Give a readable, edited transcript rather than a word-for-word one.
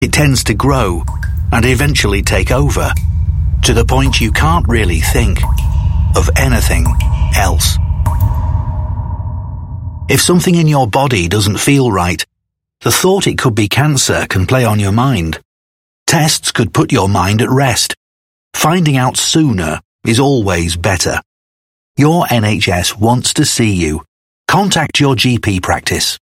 It tends to grow and eventually take over, to the point you can't really think of anything else. If something in your body doesn't feel right, the thought it could be cancer can play on your mind. Tests could put your mind at rest. Finding out sooner is always better. Your NHS wants to see you. Contact your GP practice.